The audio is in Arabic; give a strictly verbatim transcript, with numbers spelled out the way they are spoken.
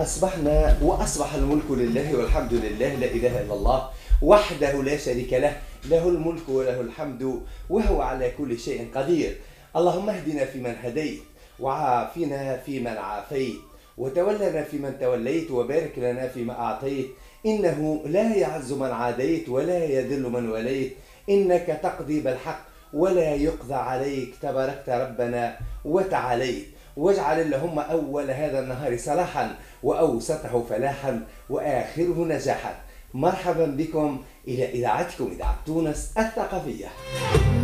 أصبحنا وأصبح الملك لله والحمد لله، لا إله إلا الله وحده لا شريك له، له الملك وله الحمد وهو على كل شيء قدير. اللهم اهدنا فيمن هديت، وعافنا فيمن عافيت، وتولنا فيمن توليت، وبارك لنا فيما أعطيت، إنه لا يعز من عاديت ولا يذل من وليت، إنك تقضي بالحق ولا يقضى عليك، تباركت ربنا وتعاليت. واجعل اللهم أول هذا النهار صلاحا، وأوسطه فلاحا، وآخره نجاحا. مرحبا بكم إلى إذاعتكم، إذاعة تونس الثقافية.